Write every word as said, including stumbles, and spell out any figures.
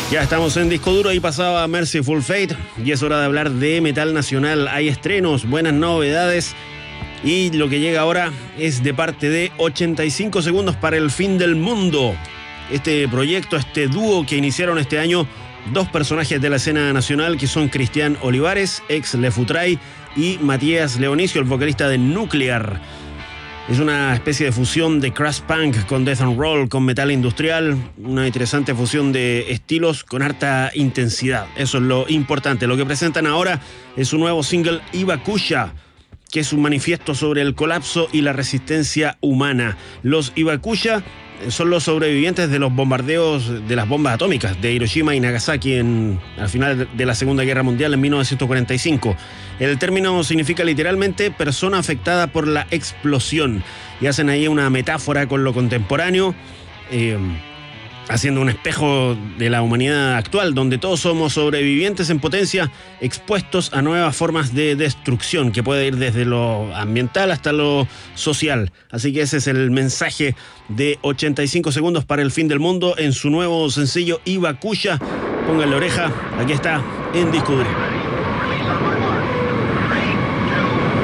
Ya estamos en Disco Duro, ahí pasaba Mercyful Fate y es hora de hablar de metal nacional. Hay estrenos, buenas novedades y lo que llega ahora es de parte de ochenta y cinco segundos para el fin del mundo. Este proyecto, este dúo que iniciaron este año dos personajes de la escena nacional que son Cristian Olivares, ex Le Futray, y Matías Leonicio, el vocalista de Nuclear. Es una especie de fusión de crash punk con death and roll, con metal industrial, una interesante fusión de estilos con harta intensidad. Eso es lo importante. Lo que presentan ahora es su nuevo single Ibakusha, que es un manifiesto sobre el colapso y la resistencia humana. Los Ibakusha son los sobrevivientes de los bombardeos de las bombas atómicas de Hiroshima y Nagasaki en, al final de la Segunda Guerra Mundial en mil novecientos cuarenta y cinco. El término significa literalmente persona afectada por la explosión y hacen ahí una metáfora con lo contemporáneo, eh, haciendo un espejo de la humanidad actual, donde todos somos sobrevivientes en potencia, expuestos a nuevas formas de destrucción, que puede ir desde lo ambiental hasta lo social. Así que ese es el mensaje de ochenta y cinco segundos para el fin del mundo en su nuevo sencillo Ibakusha. Pónganle oreja, aquí está en Disco Duro.